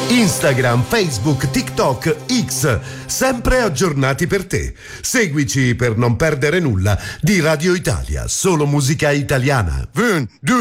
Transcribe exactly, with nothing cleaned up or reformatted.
Instagram, Facebook, TikTok, X, sempre aggiornati per te. Seguici per non perdere nulla di Radio Italia, solo musica italiana. Un, due.